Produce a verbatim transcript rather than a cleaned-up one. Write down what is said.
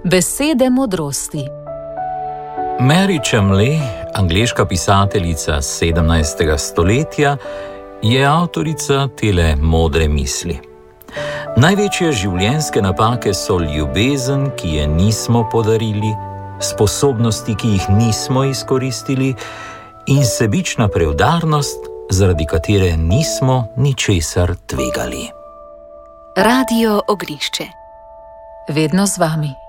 Besede modrosti. Mary Chamley, angleška pisateljica sedemnajstega stoletja, je avtorica tele modre misli. Največje življenjske napake so ljubezen, ki je nismo podarili, sposobnosti, ki jih nismo izkoristili, in sebična preudarnost, zaradi katere nismo ničesar tvegali. Radio Ognjišče. Vedno z vami.